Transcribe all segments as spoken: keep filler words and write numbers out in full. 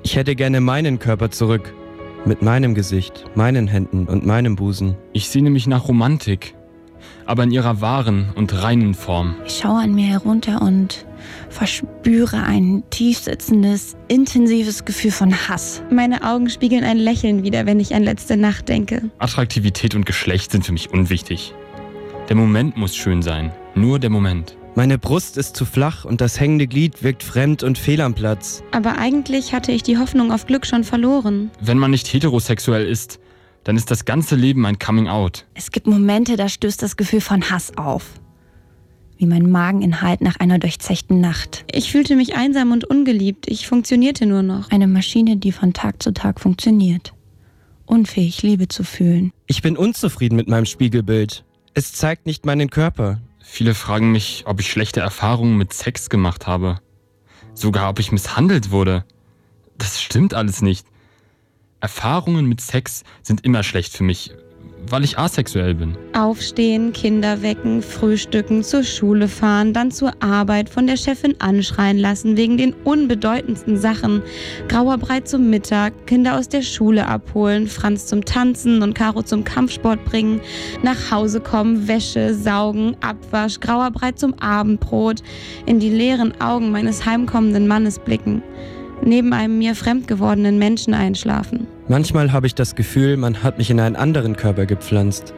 Ich hätte gerne meinen Körper zurück. Mit meinem Gesicht, meinen Händen und meinem Busen. Ich sehne mich nach Romantik, aber in ihrer wahren und reinen Form. Ich schaue an mir herunter und verspüre ein tiefsitzendes, intensives Gefühl von Hass. Meine Augen spiegeln ein Lächeln wider, wenn ich an letzte Nacht denke. Attraktivität und Geschlecht sind für mich unwichtig. Der Moment muss schön sein. Nur der Moment. Meine Brust ist zu flach und das hängende Glied wirkt fremd und fehl am Platz. Aber eigentlich hatte ich die Hoffnung auf Glück schon verloren. Wenn man nicht heterosexuell ist, dann ist das ganze Leben ein Coming-out. Es gibt Momente, da stößt das Gefühl von Hass auf. Wie mein Mageninhalt nach einer durchzechten Nacht. Ich fühlte mich einsam und ungeliebt. Ich funktionierte nur noch. Eine Maschine, die von Tag zu Tag funktioniert. Unfähig, Liebe zu fühlen. Ich bin unzufrieden mit meinem Spiegelbild. Es zeigt nicht meinen Körper. Viele fragen mich, ob ich schlechte Erfahrungen mit Sex gemacht habe. Sogar, ob ich misshandelt wurde. Das stimmt alles nicht. Erfahrungen mit Sex sind immer schlecht für mich, weil ich asexuell bin. Aufstehen, Kinder wecken, frühstücken, zur Schule fahren, dann zur Arbeit, von der Chefin anschreien lassen wegen den unbedeutendsten Sachen. Grauer Brei zum Mittag, Kinder aus der Schule abholen, Franz zum Tanzen und Caro zum Kampfsport bringen, nach Hause kommen, Wäsche, saugen, Abwasch, grauer Brei zum Abendbrot, in die leeren Augen meines heimkommenden Mannes blicken. Neben einem mir fremd gewordenen Menschen einschlafen. Manchmal habe ich das Gefühl, man hat mich in einen anderen Körper gepflanzt.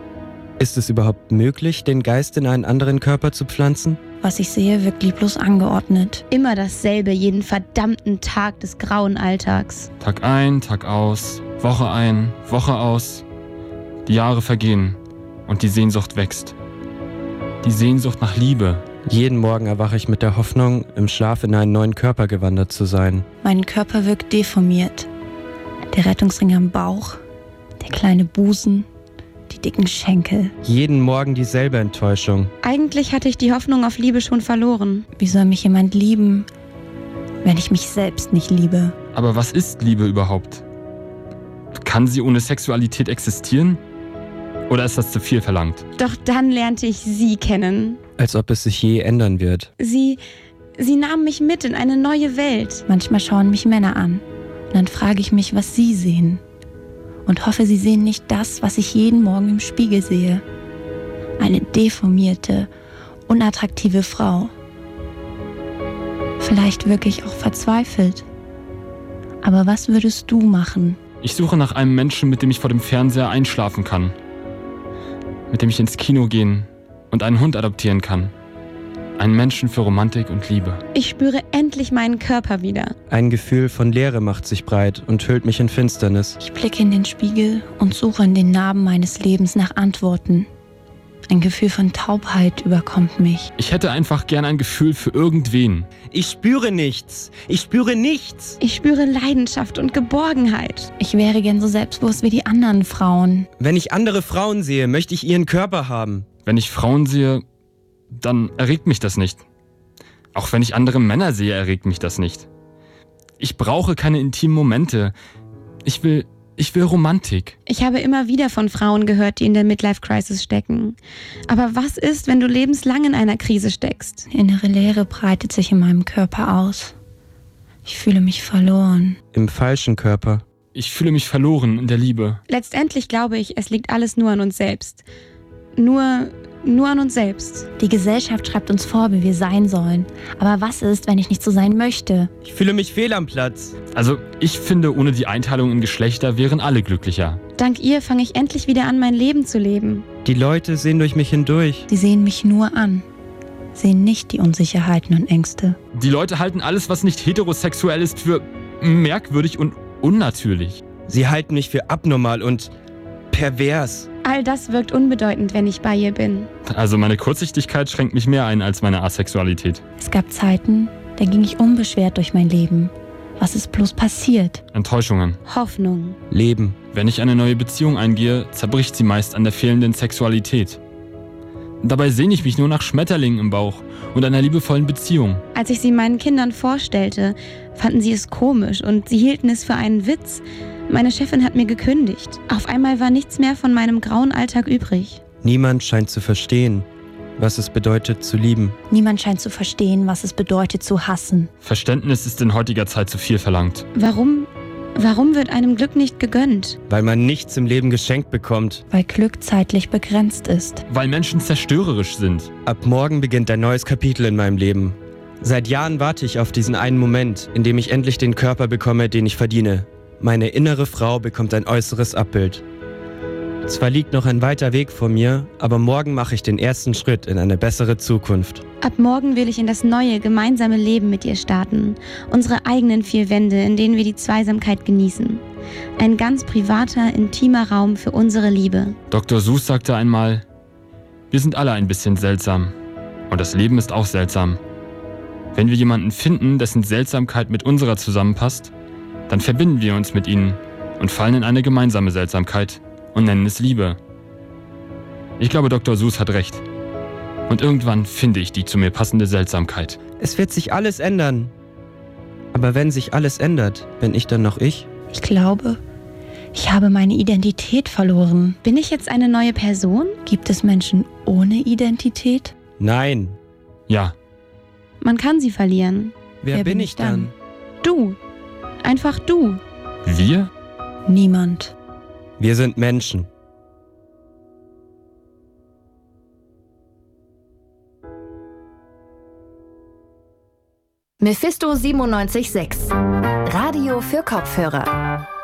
Ist es überhaupt möglich, den Geist in einen anderen Körper zu pflanzen? Was ich sehe, wirkt lieblos angeordnet. Immer dasselbe, jeden verdammten Tag des grauen Alltags. Tag ein, Tag aus, Woche ein, Woche aus. Die Jahre vergehen und die Sehnsucht wächst. Die Sehnsucht nach Liebe. Jeden Morgen erwache ich mit der Hoffnung, im Schlaf in einen neuen Körper gewandert zu sein. Mein Körper wirkt deformiert. Der Rettungsring am Bauch, der kleine Busen, die dicken Schenkel. Jeden Morgen dieselbe Enttäuschung. Eigentlich hatte ich die Hoffnung auf Liebe schon verloren. Wie soll mich jemand lieben, wenn ich mich selbst nicht liebe? Aber was ist Liebe überhaupt? Kann sie ohne Sexualität existieren? Oder ist das zu viel verlangt? Doch dann lernte ich sie kennen. Als ob es sich je ändern wird. Sie, sie nahm mich mit in eine neue Welt. Manchmal schauen mich Männer an. Und dann frage ich mich, was sie sehen. Und hoffe, sie sehen nicht das, was ich jeden Morgen im Spiegel sehe. Eine deformierte, unattraktive Frau. Vielleicht wirklich auch verzweifelt. Aber was würdest du machen? Ich suche nach einem Menschen, mit dem ich vor dem Fernseher einschlafen kann. Mit dem ich ins Kino gehen und einen Hund adoptieren kann. Einen Menschen für Romantik und Liebe. Ich spüre endlich meinen Körper wieder. Ein Gefühl von Leere macht sich breit und hüllt mich in Finsternis. Ich blicke in den Spiegel und suche in den Narben meines Lebens nach Antworten. Ein Gefühl von Taubheit überkommt mich. Ich hätte einfach gern ein Gefühl für irgendwen. Ich spüre nichts. Ich spüre nichts. Ich spüre Leidenschaft und Geborgenheit. Ich wäre gern so selbstbewusst wie die anderen Frauen. Wenn ich andere Frauen sehe, möchte ich ihren Körper haben. Wenn ich Frauen sehe, dann erregt mich das nicht. Auch wenn ich andere Männer sehe, erregt mich das nicht. Ich brauche keine intimen Momente. Ich will, ich will Romantik. Ich habe immer wieder von Frauen gehört, die in der Midlife-Crisis stecken. Aber was ist, wenn du lebenslang in einer Krise steckst? Innere Leere breitet sich in meinem Körper aus. Ich fühle mich verloren. Im falschen Körper. Ich fühle mich verloren in der Liebe. Letztendlich glaube ich, es liegt alles nur an uns selbst. Nur, nur an uns selbst. Die Gesellschaft schreibt uns vor, wie wir sein sollen. Aber was ist, wenn ich nicht so sein möchte? Ich fühle mich fehl am Platz. Also, ich finde, ohne die Einteilung in Geschlechter wären alle glücklicher. Dank ihr fange ich endlich wieder an, mein Leben zu leben. Die Leute sehen durch mich hindurch. Sie sehen mich nur an, sehen nicht die Unsicherheiten und Ängste. Die Leute halten alles, was nicht heterosexuell ist, für merkwürdig und unnatürlich. Sie halten mich für abnormal und pervers. All das wirkt unbedeutend, wenn ich bei ihr bin. Also meine Kurzsichtigkeit schränkt mich mehr ein als meine Asexualität. Es gab Zeiten, da ging ich unbeschwert durch mein Leben. Was ist bloß passiert? Enttäuschungen. Hoffnung. Leben. Wenn ich eine neue Beziehung eingehe, zerbricht sie meist an der fehlenden Sexualität. Dabei sehne ich mich nur nach Schmetterlingen im Bauch und einer liebevollen Beziehung. Als ich sie meinen Kindern vorstellte, fanden sie es komisch und sie hielten es für einen Witz. Meine Chefin hat mir gekündigt. Auf einmal war nichts mehr von meinem grauen Alltag übrig. Niemand scheint zu verstehen. was es bedeutet zu lieben. Niemand scheint zu verstehen, was es bedeutet zu hassen. Verständnis ist in heutiger Zeit zu viel verlangt. Warum, warum wird einem Glück nicht gegönnt? Weil man nichts im Leben geschenkt bekommt. Weil Glück zeitlich begrenzt ist. Weil Menschen zerstörerisch sind. Ab morgen beginnt ein neues Kapitel in meinem Leben. Seit Jahren warte ich auf diesen einen Moment, in dem ich endlich den Körper bekomme, den ich verdiene. Meine innere Frau bekommt ein äußeres Abbild. Zwar liegt noch ein weiter Weg vor mir, aber morgen mache ich den ersten Schritt in eine bessere Zukunft. Ab morgen will ich in das neue, gemeinsame Leben mit dir starten. Unsere eigenen vier Wände, in denen wir die Zweisamkeit genießen. Ein ganz privater, intimer Raum für unsere Liebe. Doktor Seuss sagte einmal, wir sind alle ein bisschen seltsam. Und das Leben ist auch seltsam. Wenn wir jemanden finden, dessen Seltsamkeit mit unserer zusammenpasst, dann verbinden wir uns mit ihnen und fallen in eine gemeinsame Seltsamkeit und nennen es Liebe. Ich glaube, Doktor Seuss hat recht. Und irgendwann finde ich die zu mir passende Seltsamkeit. Es wird sich alles ändern. Aber wenn sich alles ändert, bin ich dann noch ich? Ich glaube, ich habe meine Identität verloren. Bin ich jetzt eine neue Person? Gibt es Menschen ohne Identität? Nein. Ja. Man kann sie verlieren. Wer, Wer bin ich dann? Du. Einfach du. Wir? Niemand. Wir sind Menschen. Mephisto siebenundneunzig Komma sechs. Radio für Kopfhörer.